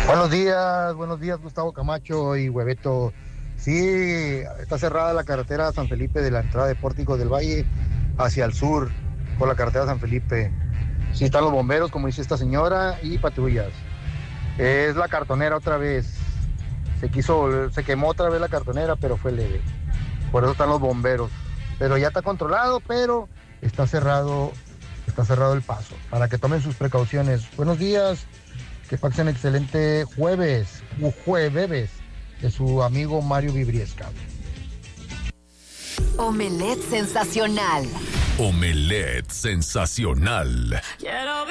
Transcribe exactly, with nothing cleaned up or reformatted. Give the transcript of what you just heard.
Buenos días, buenos días Gustavo Camacho y Hueveto. Sí, está cerrada la carretera San Felipe de la entrada de Pórtico del Valle hacia el sur por la carretera San Felipe. Sí están los bomberos, como dice esta señora, y patrullas. Es la cartonera otra vez. Se quiso, se quemó otra vez la cartonera, pero fue leve. Por eso están los bomberos. Pero ya está controlado, pero está cerrado, está cerrado el paso. Para que tomen sus precauciones. Buenos días. Que pasen excelente jueves, u jueves, de su amigo Mario Vibriesca. Omelette sensacional. Omelette sensacional. Quiero